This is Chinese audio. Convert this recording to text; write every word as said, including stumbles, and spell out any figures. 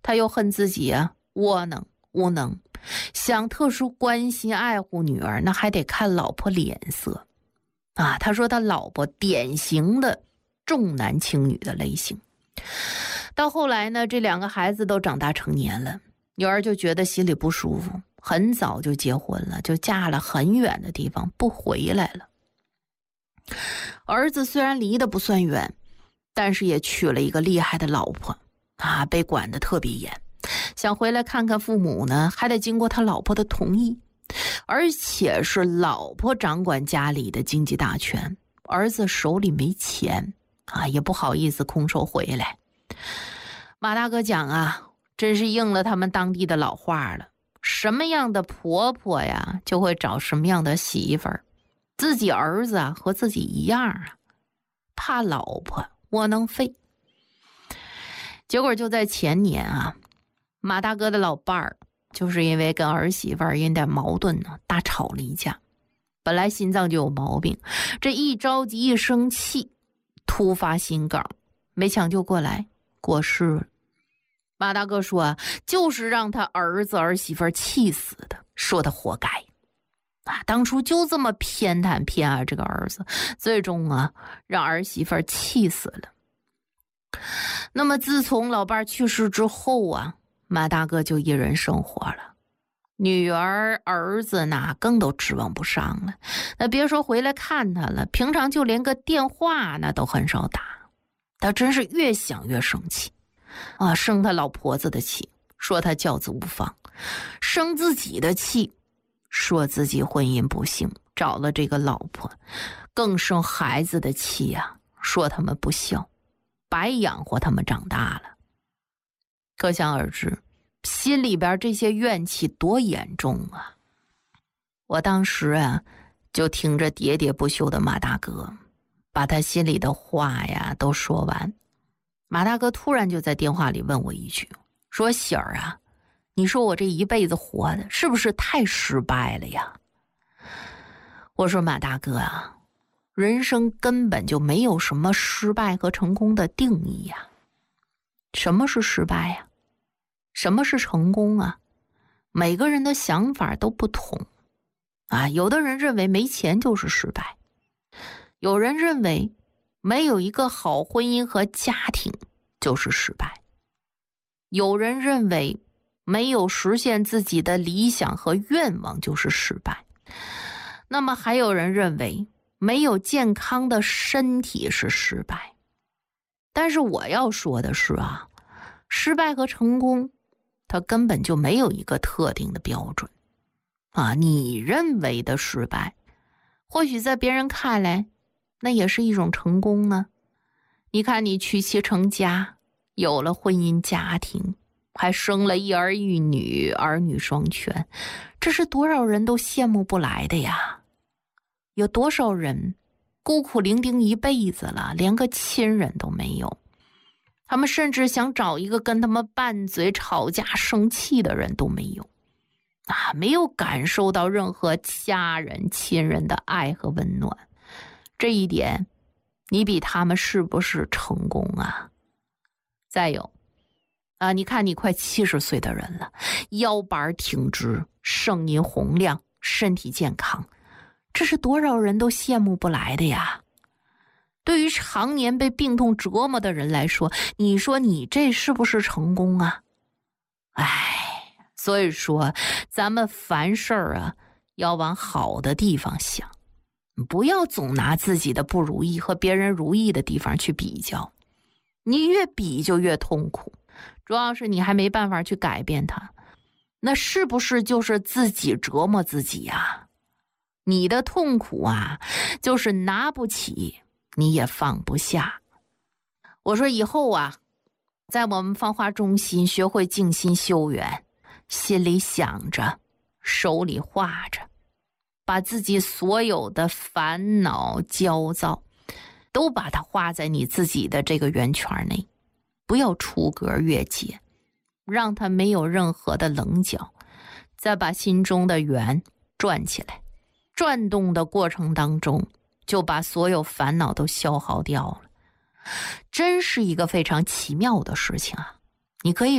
他又恨自己啊窝囊无能，想特殊关心爱护女儿，那还得看老婆脸色啊。他说他老婆典型的重男轻女的类型。到后来呢，这两个孩子都长大成年了，女儿就觉得心里不舒服，很早就结婚了，就嫁了很远的地方，不回来了。儿子虽然离得不算远，但是也娶了一个厉害的老婆啊，被管得特别严。想回来看看父母呢，还得经过他老婆的同意，而且是老婆掌管家里的经济大权，儿子手里没钱啊，也不好意思空手回来。马大哥讲啊，真是应了他们当地的老话了，什么样的婆婆呀，就会找什么样的媳妇儿。自己儿子啊和自己一样啊，怕老婆窝囊废。结果就在前年啊，马大哥的老伴儿就是因为跟儿媳妇儿因点矛盾呢，大吵了一架。本来心脏就有毛病，这一着急一生气，突发心梗，没抢救过来，过世了。马大哥说啊，就是让他儿子儿媳妇儿气死的，说他活该啊，当初就这么偏袒偏爱这个儿子，最终啊让儿媳妇儿气死了。那么自从老伴去世之后啊，马大哥就一人生活了，女儿儿子那更都指望不上了，那别说回来看他了，平常就连个电话那都很少打。他真是越想越生气啊，生他老婆子的气，说他教子无方；生自己的气，说自己婚姻不幸，找了这个老婆；更生孩子的气啊，说他们不孝，白养活他们长大了。可想而知，心里边这些怨气多严重啊！我当时啊，就听着喋喋不休的马大哥，把他心里的话呀都说完。马大哥突然就在电话里问我一句，说喜儿啊，你说我这一辈子活的是不是太失败了呀？我说马大哥啊，人生根本就没有什么失败和成功的定义呀。什么是失败呀？什么是成功啊？每个人的想法都不同啊。有的人认为没钱就是失败，有人认为没有一个好婚姻和家庭就是失败，有人认为没有实现自己的理想和愿望就是失败，那么还有人认为没有健康的身体是失败。但是我要说的是啊，失败和成功它根本就没有一个特定的标准啊。你认为的失败，或许在别人看来那也是一种成功呢。你看你娶妻成家，有了婚姻家庭，还生了一儿一女，儿女双全，这是多少人都羡慕不来的呀。有多少人孤苦伶仃一辈子了，连个亲人都没有，他们甚至想找一个跟他们拌嘴吵架生气的人都没有啊，没有感受到任何家人亲人的爱和温暖。这一点你比他们是不是成功啊？再有啊，你看你快七十岁的人了，腰板挺直，声音洪亮，身体健康，这是多少人都羡慕不来的呀。对于常年被病痛折磨的人来说，你说你这是不是成功啊？哎，所以说咱们凡事啊要往好的地方想，不要总拿自己的不如意和别人如意的地方去比较，你越比就越痛苦，主要是你还没办法去改变它，那是不是就是自己折磨自己呀？你的痛苦啊，就是拿不起，你也放不下。我说以后啊，在我们芳华中心学会静心修缘，心里想着，手里画着，把自己所有的烦恼焦躁都把它画在你自己的这个圆圈内，不要出格越界，让它没有任何的棱角，再把心中的圆转起来，转动的过程当中就把所有烦恼都消耗掉了，真是一个非常奇妙的事情啊！你可以